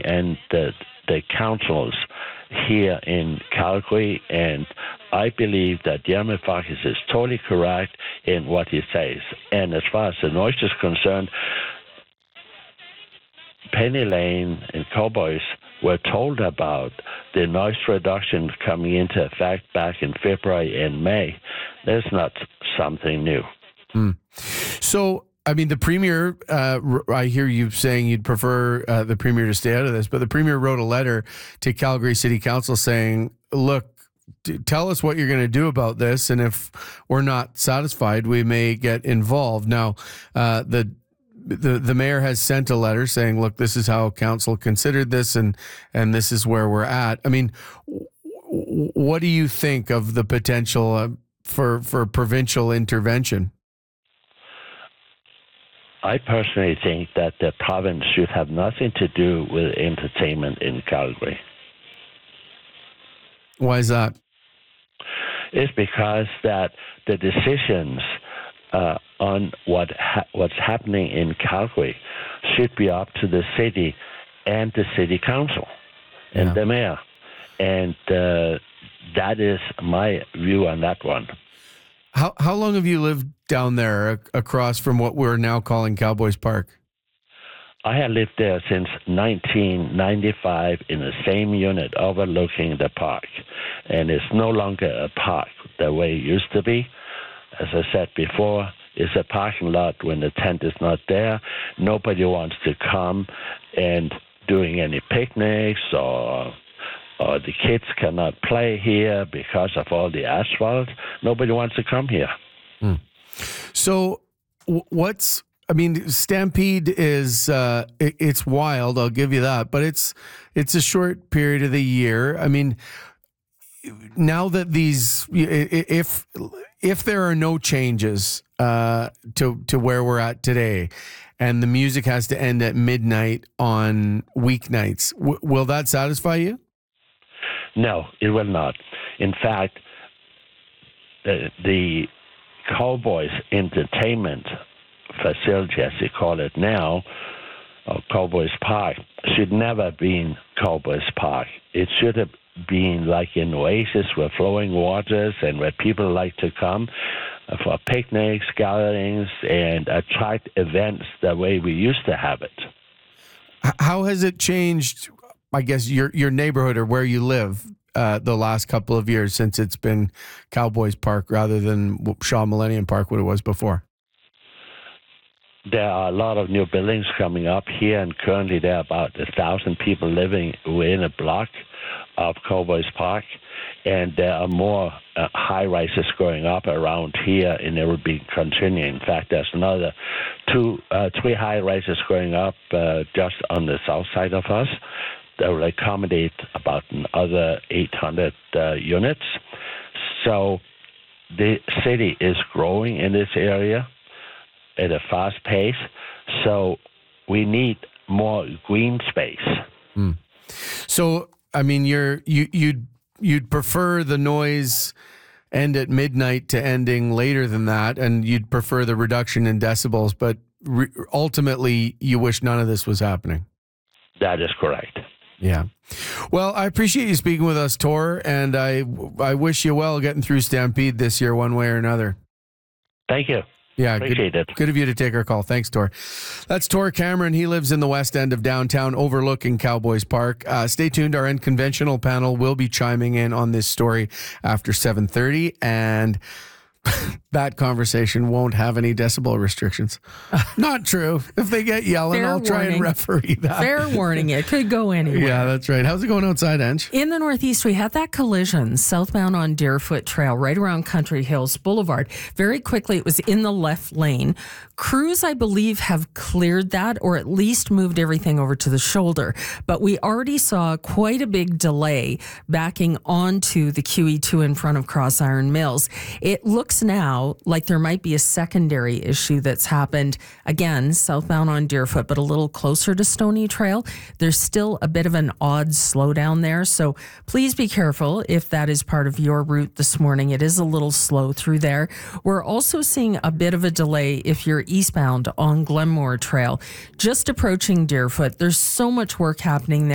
and the councils here in Calgary, and I believe that Jeremy Farkas is totally correct in what he says. And as far as the noise is concerned, Penny Lane and Cowboys were told about the noise reduction coming into effect back in February and May. That's not something new. So, I mean, the Premier, I hear you saying you'd prefer the Premier to stay out of this, but the Premier wrote a letter to Calgary City Council saying, look, tell us what you're going to do about this, and if we're not satisfied, we may get involved. Now, the mayor has sent a letter saying, look, this is how council considered this, and this is where we're at. I mean, what do you think of the potential for provincial intervention? I personally think that the province should have nothing to do with entertainment in Calgary. Why is that? It's because that the decisions on what's happening in Calgary should be up to the city and the city council and the mayor. And that is my view on that one. How long have you lived down there across from what we're now calling Cowboys Park? I have lived there since 1995 in the same unit overlooking the park. And it's no longer a park the way it used to be. As I said before, it's a parking lot when the tent is not there. Nobody wants to come and doing any picnics or the kids cannot play here because of all the asphalt. Nobody wants to come here. So Stampede is, it's wild, I'll give you that, but it's a short period of the year. I mean, now that if there are no changes to where we're at today, and the music has to end at midnight on weeknights, will that satisfy you? No, it will not. In fact, the Cowboys entertainment facility, as they call it now, or Cowboys Park, should never have been Cowboys Park. It should have been like an oasis with flowing waters and where people like to come for picnics, gatherings, and attract events the way we used to have it. How has it changed, I guess, your neighborhood or where you live the last couple of years since it's been Cowboys Park rather than Shaw Millennium Park, what it was before? There are a lot of new buildings coming up here, and currently there are about 1,000 people living within a block of Cowboys Park, and there are more high-rises going up around here, and it will be continuing. In fact, there's another 3 high-rises going up just on the south side of us that will accommodate about another 800 units. So the city is growing in this area at a fast pace, so we need more green space. So, I mean, you'd prefer the noise end at midnight to ending later than that, and you'd prefer the reduction in decibels, but ultimately, you wish none of this was happening. That is correct. Yeah. Well, I appreciate you speaking with us, Tor, and I wish you well getting through Stampede this year one way or another. Thank you. Yeah, appreciate it. Good of you to take our call. Thanks, Tor. That's Tor Cameron. He lives in the west end of downtown overlooking Cowboys Park. Stay tuned. Our unconventional panel will be chiming in on this story after 7:30, and that conversation won't have any decibel restrictions. Not true. If they get yelling, I'll try and referee that. Fair warning. It could go anywhere. Yeah, that's right. How's it going outside, Ange? In the Northeast, we had that collision southbound on Deerfoot Trail, right around Country Hills Boulevard. Very quickly, it was in the left lane. Crews, I believe, have cleared that or at least moved everything over to the shoulder. But we already saw quite a big delay backing onto the QE2 in front of Cross Iron Mills. It looks now like there might be a secondary issue that's happened, again, southbound on Deerfoot, but a little closer to Stony Trail. There's still a bit of an odd slowdown there, so please be careful if that is part of your route this morning. It is a little slow through there. We're also seeing a bit of a delay if you're eastbound on Glenmore Trail, just approaching Deerfoot. There's so much work happening there.